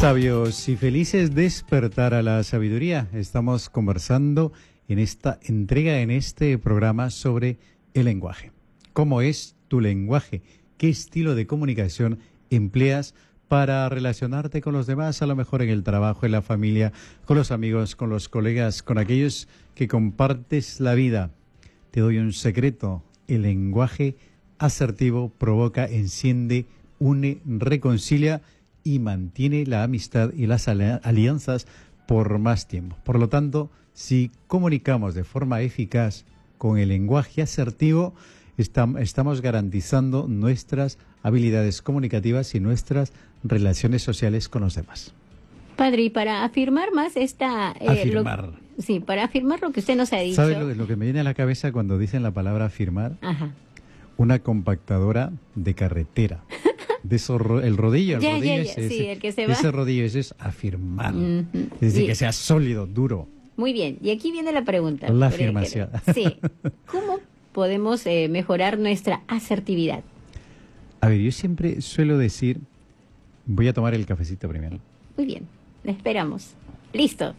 Sabios y felices, despertar a la sabiduría. Estamos conversando en esta entrega, en este programa, sobre el lenguaje. ¿Cómo es tu lenguaje? ¿Qué estilo de comunicación empleas para relacionarte con los demás? A lo mejor en el trabajo, en la familia, con los amigos, con los colegas, con aquellos que compartes la vida. Te doy un secreto: el lenguaje asertivo provoca, enciende, une, reconcilia y mantiene la amistad y las alianzas por más tiempo. Por lo tanto, si comunicamos de forma eficaz con el lenguaje asertivo, estamos garantizando nuestras habilidades comunicativas y nuestras relaciones sociales con los demás. Padre, y para afirmar más afirmar. Para afirmar lo que usted nos ha dicho. ¿Sabe lo que me viene a la cabeza cuando dicen la palabra afirmar? Ajá. Una compactadora de carretera. De eso, el rodillo, Sí, el que se va. Ese rodillo es afirmar. Uh-huh. Es decir, que sea sólido, duro. Muy bien, y aquí viene la pregunta. La afirmación. Sí. ¿Cómo podemos mejorar nuestra asertividad? A ver, yo siempre suelo decir, voy a tomar el cafecito primero. Muy bien, le esperamos. Listo.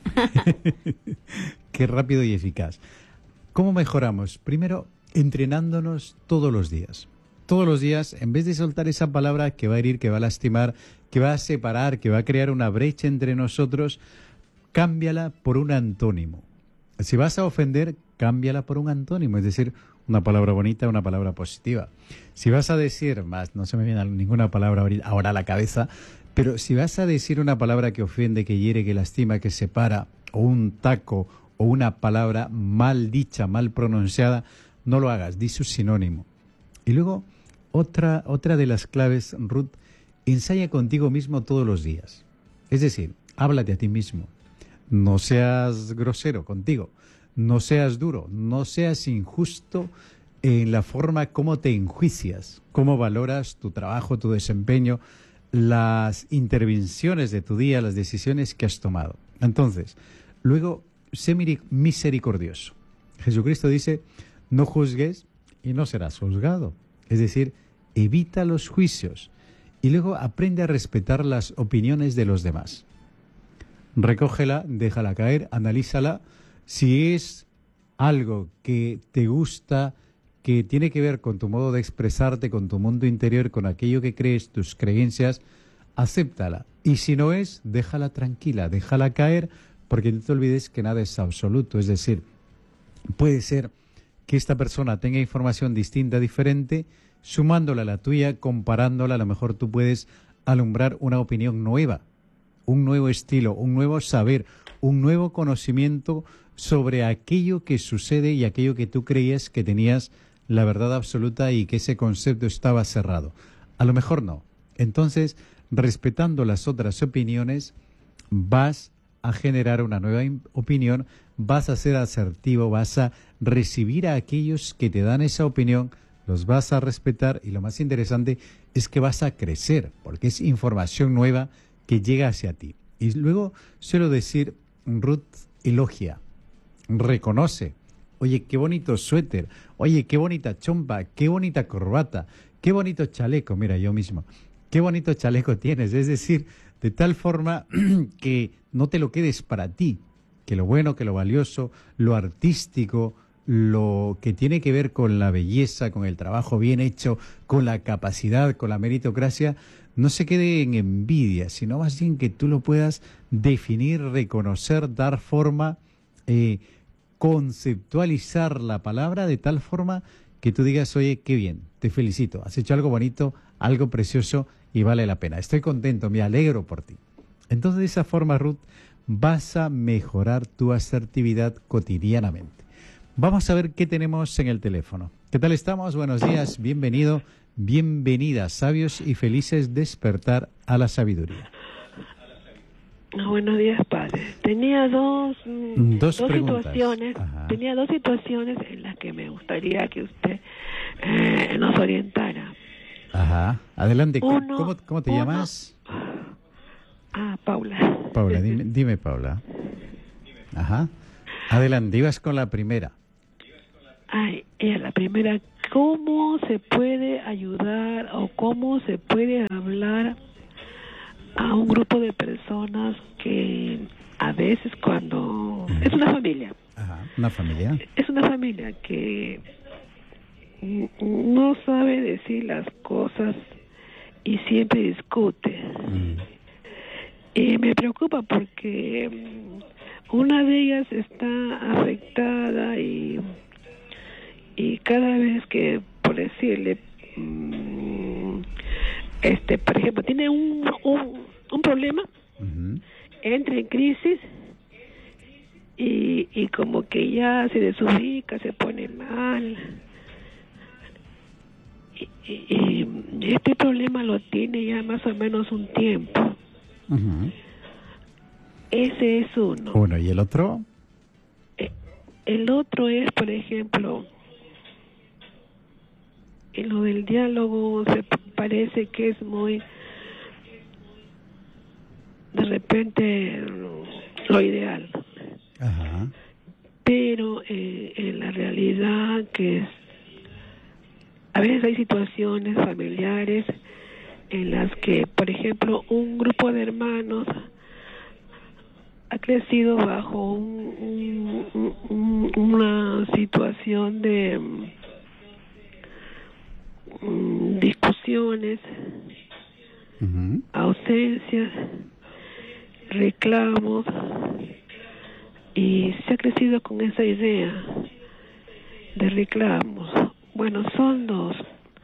Qué rápido y eficaz. ¿Cómo mejoramos? Primero, entrenándonos todos los días. Todos los días, en vez de soltar esa palabra que va a herir, que va a lastimar, que va a separar, que va a crear una brecha entre nosotros, cámbiala por un antónimo. Si vas a ofender, cámbiala por un antónimo, es decir, una palabra bonita, una palabra positiva. Si vas a decir, más, no se me viene ninguna palabra ahora a la cabeza, pero si vas a decir una palabra que ofende, que hiere, que lastima, que separa, o un taco, o una palabra mal dicha, mal pronunciada, no lo hagas, di su sinónimo. Y luego, otra de las claves, Ruth, ensaya contigo mismo todos los días. Es decir, háblate a ti mismo. No seas grosero contigo, no seas duro, no seas injusto en la forma como te enjuicias, cómo valoras tu trabajo, tu desempeño, las intervenciones de tu día, las decisiones que has tomado. Entonces, luego, sé misericordioso. Jesucristo dice, no juzgues y no serás juzgado. Es decir, evita los juicios y luego aprende a respetar las opiniones de los demás. Recógela, déjala caer, analízala. Si es algo que te gusta, que tiene que ver con tu modo de expresarte, con tu mundo interior, con aquello que crees, tus creencias, acéptala. Y si no es, déjala tranquila, déjala caer, porque no te olvides que nada es absoluto. Es decir, puede ser que esta persona tenga información distinta, diferente, sumándola a la tuya, comparándola, a lo mejor tú puedes alumbrar una opinión nueva, un nuevo estilo, un nuevo saber, un nuevo conocimiento sobre aquello que sucede y aquello que tú creías que tenías la verdad absoluta y que ese concepto estaba cerrado. A lo mejor no. Entonces, respetando las otras opiniones, vas a generar una nueva opinión, vas a ser asertivo, vas a recibir a aquellos que te dan esa opinión, los vas a respetar y lo más interesante es que vas a crecer, porque es información nueva que llega hacia ti. Y luego suelo decir, Ruth, elogia, reconoce. Oye, qué bonito suéter, oye, qué bonita chompa, qué bonita corbata, qué bonito chaleco, mira, yo mismo, qué bonito chaleco tienes. Es decir, de tal forma que no te lo quedes para ti, que lo bueno, que lo valioso, lo artístico, lo que tiene que ver con la belleza, con el trabajo bien hecho, con la capacidad, con la meritocracia, no se quede en envidia, sino más bien que tú lo puedas definir, reconocer, dar forma, conceptualizar la palabra de tal forma que tú digas, oye, qué bien, te felicito, has hecho algo bonito, algo precioso y vale la pena. Estoy contento, me alegro por ti. Entonces, de esa forma, Ruth, vas a mejorar tu asertividad cotidianamente. Vamos a ver qué tenemos en el teléfono. ¿Qué tal estamos? Buenos días, bienvenido, bienvenida. Sabios y felices, despertar a la sabiduría. Buenos días, padre. Tenía dos situaciones. Ajá. Tenía dos situaciones en las que me gustaría que usted nos orientara. Ajá. Adelante. ¿Cómo te llamas? Paula. Paula, dime, Paula. Ajá. Adelante, ibas con la primera. La primera, ¿cómo se puede ayudar o cómo se puede hablar a un grupo de personas que a veces cuando... Es una familia. Ajá, una familia. Es una familia que no sabe decir las cosas y siempre discute. Y me preocupa porque una de ellas está afectada y cada vez que, por decirle, por ejemplo, tiene un problema, entra en crisis y como que ya se desubica, se pone mal. Y este problema lo tiene ya más o menos un tiempo. Ese es uno. Bueno, ¿y el otro? El otro es, por ejemplo, en lo del diálogo se parece que es muy, de repente, lo ideal. Ajá. Pero en la realidad que es, a veces hay situaciones familiares en las que, por ejemplo, un grupo de hermanos ha crecido bajo una situación de discusiones, ausencias, reclamos, y se ha crecido con esa idea de reclamos. Bueno, son dos.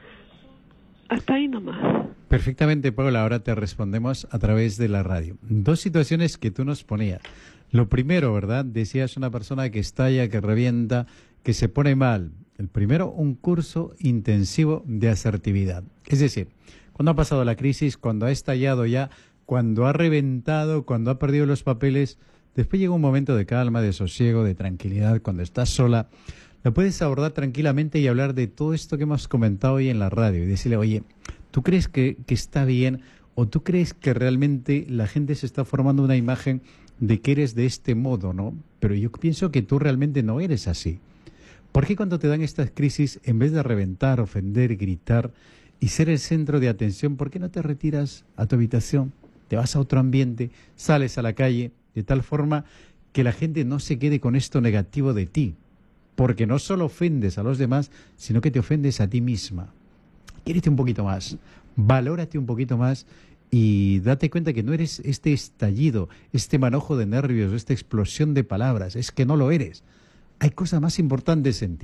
Hasta ahí nomás. Perfectamente, Paula. Ahora te respondemos a través de la radio. Dos situaciones que tú nos ponías. Lo primero, ¿verdad? Decías una persona que estalla, que revienta, que se pone mal. El primero, un curso intensivo de asertividad. Es decir, cuando ha pasado la crisis, cuando ha estallado ya, cuando ha reventado, cuando ha perdido los papeles, después llega un momento de calma, de sosiego, de tranquilidad, cuando estás sola. La puedes abordar tranquilamente y hablar de todo esto que hemos comentado hoy en la radio y decirle, oye, ¿tú crees que está bien o tú crees que realmente la gente se está formando una imagen de que eres de este modo, ¿no? Pero yo pienso que tú realmente no eres así. ¿Por qué cuando te dan estas crisis, en vez de reventar, ofender, gritar y ser el centro de atención, por qué no te retiras a tu habitación, te vas a otro ambiente, sales a la calle, de tal forma que la gente no se quede con esto negativo de ti? Porque no solo ofendes a los demás, sino que te ofendes a ti misma. Quiérete un poquito más, valórate un poquito más y date cuenta que no eres este estallido, este manojo de nervios, esta explosión de palabras. Es que no lo eres. Hay cosas más importantes en ti.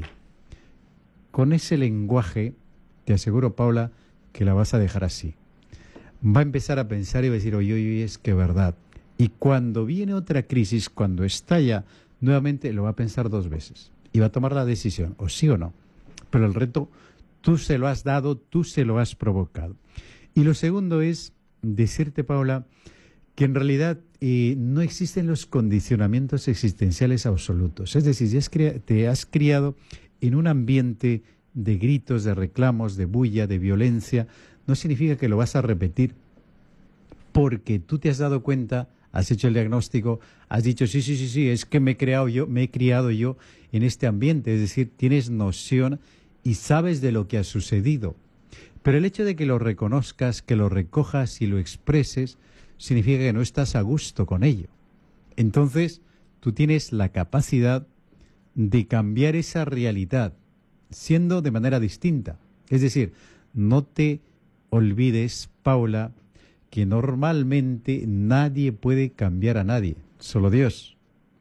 Con ese lenguaje, te aseguro, Paula, que la vas a dejar así. Va a empezar a pensar y va a decir, oye, oye, es que verdad. Y cuando viene otra crisis, cuando estalla, nuevamente lo va a pensar dos veces. Y va a tomar la decisión, o sí o no. Pero el reto, tú se lo has dado, tú se lo has provocado. Y lo segundo es decirte, Paula, que en realidad no existen los condicionamientos existenciales absolutos. Es decir, te has criado en un ambiente de gritos, de reclamos, de bulla, de violencia. No significa que lo vas a repetir, porque tú te has dado cuenta, has hecho el diagnóstico, has dicho, sí, es que me he criado yo en este ambiente, es decir, tienes noción y sabes de lo que ha sucedido. Pero el hecho de que lo reconozcas, que lo recojas y lo expreses, significa que no estás a gusto con ello. Entonces, tú tienes la capacidad de cambiar esa realidad, siendo de manera distinta. Es decir, no te olvides, Paula, que normalmente nadie puede cambiar a nadie, solo Dios.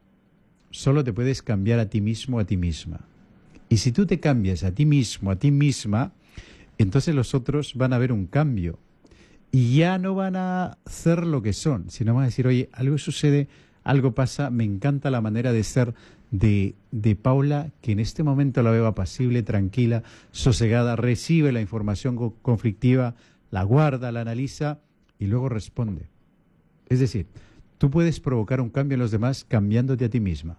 Solo te puedes cambiar a ti mismo, a ti misma. Y si tú te cambias a ti mismo, a ti misma, entonces los otros van a ver un cambio. Y ya no van a ser lo que son, sino van a decir, oye, algo sucede, algo pasa, me encanta la manera de ser de Paula, que en este momento la veo apacible, tranquila, sosegada, recibe la información conflictiva, la guarda, la analiza y luego responde. Es decir, tú puedes provocar un cambio en los demás cambiándote a ti misma.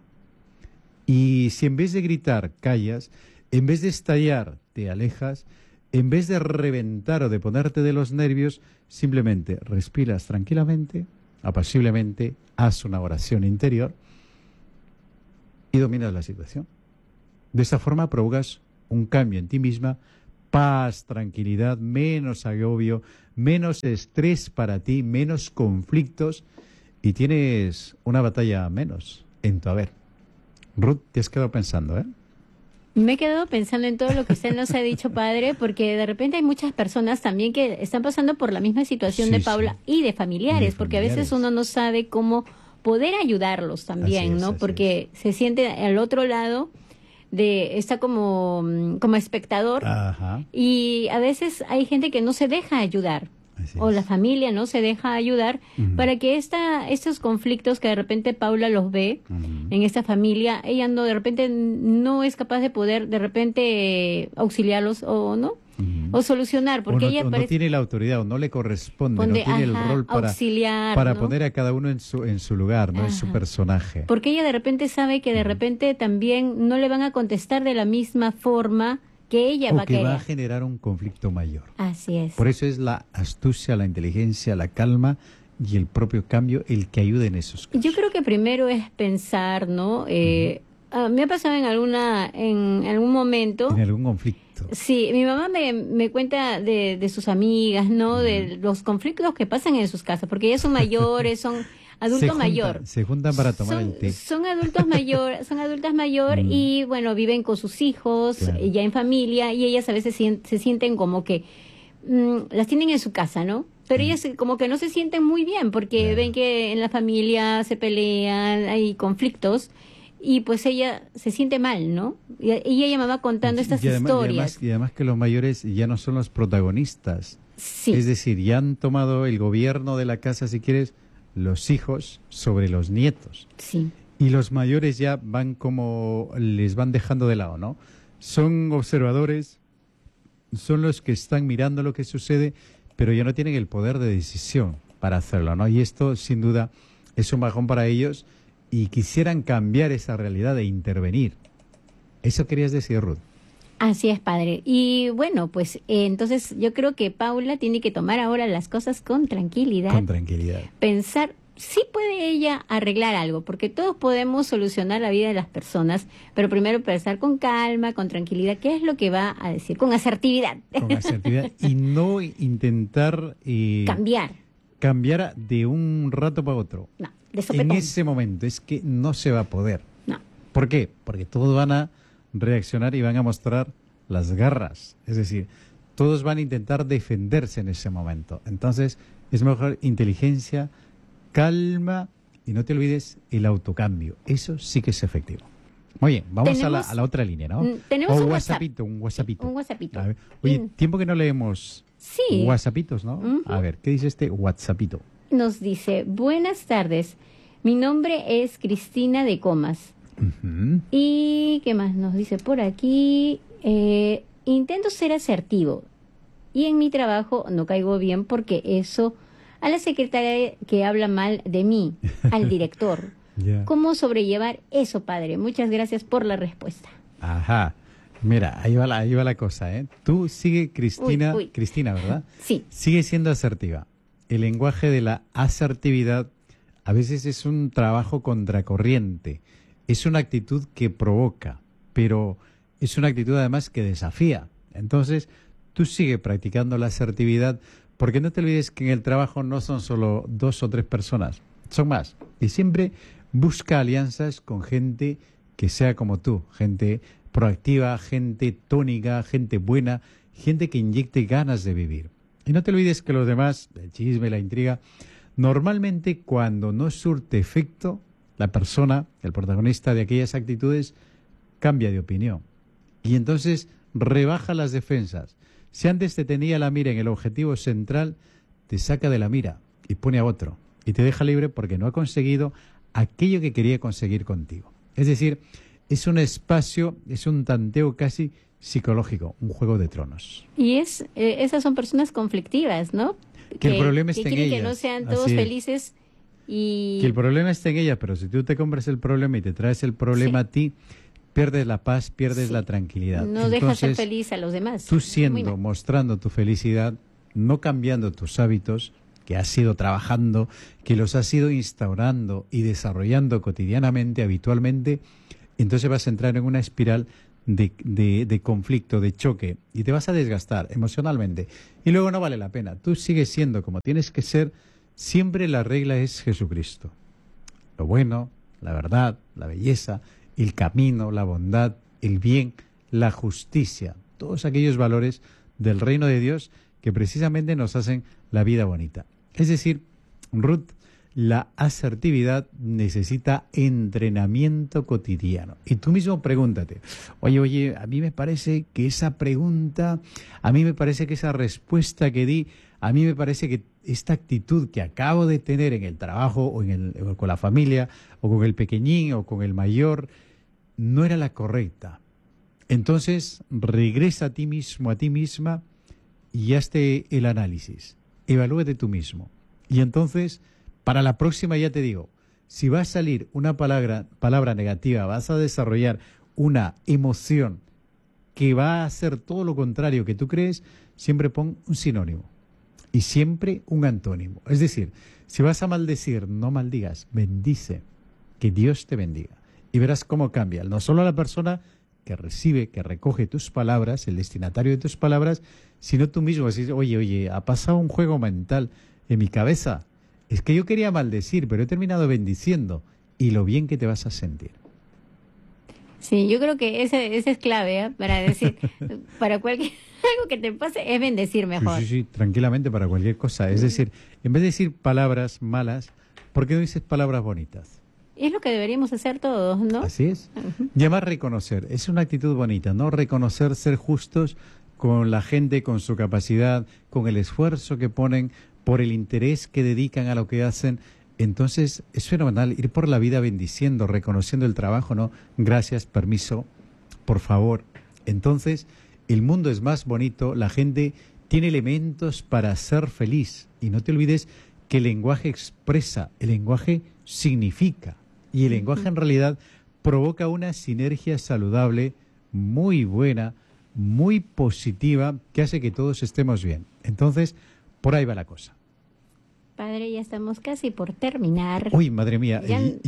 Y si en vez de gritar callas, en vez de estallar te alejas, en vez de reventar o de ponerte de los nervios, simplemente respiras tranquilamente, apaciblemente, haz una oración interior y dominas la situación. De esta forma provocas un cambio en ti misma paz, tranquilidad, menos agobio, menos estrés para ti, menos conflictos y tienes una batalla menos en tu haber. Ruth, te has quedado pensando, ¿eh? Me he quedado pensando en todo lo que usted nos ha dicho, padre, porque de repente hay muchas personas también que están pasando por la misma situación de Paula y de familiares, porque a veces uno no sabe cómo poder ayudarlos también, ¿no? Porque se siente al otro lado está como espectador. Ajá. Y a veces hay gente que no se deja ayudar. O la familia no se deja ayudar para que estos conflictos que de repente Paula los ve en esta familia, ella de repente no es capaz de poder de repente auxiliarlos o no o solucionar, porque ella no tiene la autoridad o no le corresponde, no tiene el rol para ¿no? poner a cada uno en su lugar, no en su personaje. Porque ella de repente sabe que de repente también no le van a contestar de la misma forma que ella va a querer. Va a generar un conflicto mayor. Así es. Por eso es la astucia, la inteligencia, la calma y el propio cambio el que ayude en esos casos. Yo creo que primero es pensar, ¿no? Me ha pasado en algún momento. En algún conflicto. Sí, mi mamá me cuenta de sus amigas, ¿no? De los conflictos que pasan en sus casas, porque ellas son mayores, son adultos mayores. Se juntan para tomar el té. Son adultas mayor y bueno, viven con sus hijos, ya en familia, y ellas a veces se sienten como que las tienen en su casa, ¿no? Pero ellas como que no se sienten muy bien porque ven que en la familia se pelean, hay conflictos y pues ella se siente mal, ¿no? Y ella me va contando estas historias. Y además que los mayores ya no son los protagonistas. Sí. Es decir, ya han tomado el gobierno de la casa, si quieres, los hijos sobre los nietos. Sí. Y los mayores ya les van dejando de lado, ¿no? Son observadores, son los que están mirando lo que sucede, pero ya no tienen el poder de decisión para hacerlo, ¿no? Y esto, sin duda, es un bajón para ellos y quisieran cambiar esa realidad e intervenir. ¿Eso querías decir, Ruth? Así es, padre. Y bueno, pues entonces yo creo que Paula tiene que tomar ahora las cosas con tranquilidad. Con tranquilidad. Pensar, sí puede ella arreglar algo, porque todos podemos solucionar la vida de las personas, pero primero pensar con calma, con tranquilidad, ¿qué es lo que va a decir? Con asertividad. Con asertividad y no intentar... Cambiar de un rato para otro. No, de sopetón. En ese momento es que no se va a poder. No. ¿Por qué? Porque todos van a reaccionar y van a mostrar las garras. Es decir, todos van a intentar defenderse en ese momento. Entonces, es mejor inteligencia, calma y no te olvides el autocambio. Eso sí que es efectivo. Oye, vamos a la otra línea, ¿no? Tenemos un WhatsAppito. Un WhatsAppito. A ver. Oye, tiempo que no leemos WhatsAppitos, ¿no? A ver, ¿qué dice este WhatsAppito? Nos dice, buenas tardes, mi nombre es Cristina de Comas. Y ¿qué más nos dice por aquí? Intento ser asertivo y en mi trabajo no caigo bien porque eso a la secretaria que habla mal de mí, al director. ¿Cómo sobrellevar eso, padre? Muchas gracias por la respuesta. Ajá. Mira, ahí va la cosa, ¿eh? Tú sigue, Cristina, Cristina, ¿verdad? Sí. Sigue siendo asertiva. El lenguaje de la asertividad a veces es un trabajo contracorriente. Es una actitud que provoca, pero es una actitud además que desafía. Entonces, tú sigue practicando la asertividad, porque no te olvides que en el trabajo no son solo 2 o 3 personas, son más. Y siempre busca alianzas con gente que sea como tú, gente proactiva, gente tónica, gente buena, gente que inyecte ganas de vivir. Y no te olvides que los demás, el chisme, la intriga, normalmente cuando no surte efecto, la persona, el protagonista de aquellas actitudes, cambia de opinión. Y entonces rebaja las defensas. Si antes te tenía la mira en el objetivo central, te saca de la mira y pone a otro. Y te deja libre porque no ha conseguido aquello que quería conseguir contigo. Es decir, es un espacio, es un tanteo casi psicológico, un juego de tronos. Y esas son personas conflictivas, ¿no? Que el problema está en ellas. Que no sean todos felices. Y que el problema está en ella, pero si tú te compras el problema y te traes el problema a ti, pierdes la paz, pierdes la tranquilidad. No dejas ser feliz a los demás. Tú mostrando tu felicidad, no cambiando tus hábitos, que has ido trabajando, que los has ido instaurando y desarrollando cotidianamente, habitualmente, entonces vas a entrar en una espiral de conflicto, de choque, y te vas a desgastar emocionalmente. Y luego no vale la pena. Tú sigues siendo como tienes que ser. Siempre la regla es Jesucristo. Lo bueno, la verdad, la belleza, el camino, la bondad, el bien, la justicia. Todos aquellos valores del reino de Dios que precisamente nos hacen la vida bonita. Es decir, Ruth, la asertividad necesita entrenamiento cotidiano. Y tú mismo pregúntate, oye, a mí me parece que esa pregunta, a mí me parece que esa respuesta que di, a mí me parece que esta actitud que acabo de tener en el trabajo o con la familia o con el pequeñín o con el mayor no era la correcta. Entonces, regresa a ti mismo, a ti misma y hazte el análisis. Evalúate tú mismo. Y entonces, para la próxima ya te digo, si va a salir una palabra negativa, vas a desarrollar una emoción que va a hacer todo lo contrario que tú crees, siempre pon un sinónimo y siempre un antónimo. Es decir, si vas a maldecir, no maldigas, bendice, que Dios te bendiga. Y verás cómo cambia, no solo la persona que recibe, que recoge tus palabras, el destinatario de tus palabras, sino tú mismo. Decís, oye, ha pasado un juego mental en mi cabeza. Es que yo quería maldecir, pero he terminado bendiciendo. Y lo bien que te vas a sentir. Sí, yo creo que ese es clave, ¿eh? Para decir, para cualquier algo que te pase, es bendecir mejor. Sí, tranquilamente para cualquier cosa. Es decir, en vez de decir palabras malas, ¿por qué no dices palabras bonitas? Es lo que deberíamos hacer todos, ¿no? Así es. Llamar reconocer. Es una actitud bonita, ¿no? Reconocer, ser justos con la gente, con su capacidad, con el esfuerzo que ponen, por el interés que dedican a lo que hacen. Entonces, es fenomenal ir por la vida bendiciendo, reconociendo el trabajo, ¿no? Gracias, permiso, por favor. Entonces, el mundo es más bonito, la gente tiene elementos para ser feliz. Y no te olvides que el lenguaje expresa, el lenguaje significa. Y el lenguaje en realidad provoca una sinergia saludable, muy buena, muy positiva, que hace que todos estemos bien. Entonces, por ahí va la cosa. Padre, ya estamos casi por terminar. Uy, madre mía,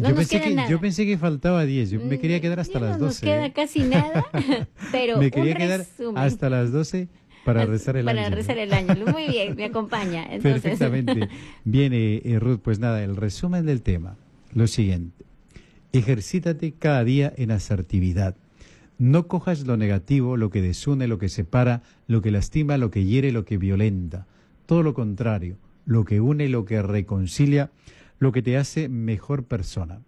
yo pensé que faltaba 10, yo me quería quedar hasta las 12. No nos queda casi nada, pero me quería quedar hasta las 12 para rezar el año. Para rezar el año, muy bien, me acompaña. Entonces. Perfectamente. Bien, Ruth, pues nada, el resumen del tema, lo siguiente. Ejercítate cada día en asertividad. No cojas lo negativo, lo que desune, lo que separa, lo que lastima, lo que hiere, lo que violenta. Todo lo contrario, lo que une, lo que reconcilia, lo que te hace mejor persona.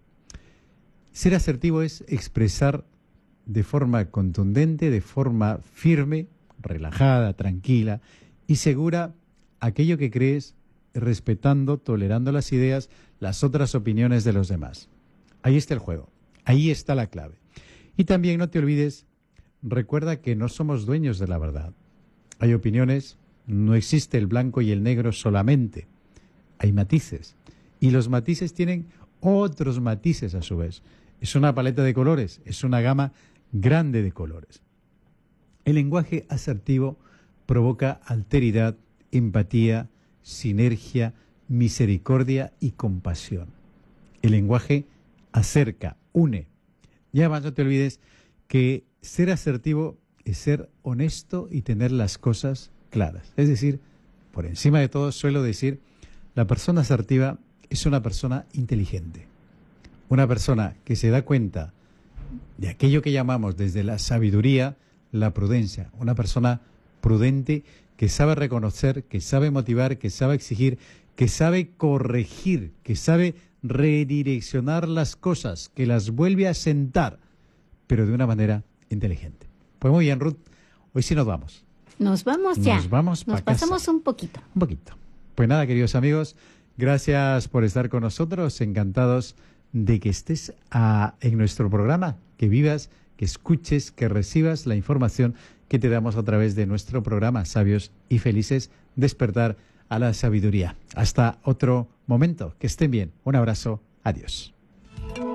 Ser asertivo es expresar de forma contundente, de forma firme, relajada, tranquila y segura aquello que crees, respetando, tolerando las ideas, las otras opiniones de los demás. Ahí está el juego, ahí está la clave. Y también no te olvides, recuerda que no somos dueños de la verdad. Hay opiniones, no existe el blanco y el negro solamente. Hay matices. Y los matices tienen otros matices a su vez. Es una paleta de colores, es una gama grande de colores. El lenguaje asertivo provoca alteridad, empatía, sinergia, misericordia y compasión. El lenguaje acerca, une. Ya más no te olvides que ser asertivo es ser honesto y tener las cosas claras. Es decir, por encima de todo suelo decir, la persona asertiva es una persona inteligente. Una persona que se da cuenta de aquello que llamamos desde la sabiduría, la prudencia. Una persona prudente que sabe reconocer, que sabe motivar, que sabe exigir, que sabe corregir, que sabe redireccionar las cosas, que las vuelve a sentar, pero de una manera inteligente. Pues muy bien, Ruth, hoy sí nos vamos. Nos vamos ya. Nos vamos para casa. Nos pasamos un poquito. Un poquito. Pues nada, queridos amigos, gracias por estar con nosotros, encantados de que estés en nuestro programa, que vivas, que escuches, que recibas la información que te damos a través de nuestro programa Sabios y Felices, Despertar a la Sabiduría. Hasta otro momento, que estén bien. Un abrazo, adiós.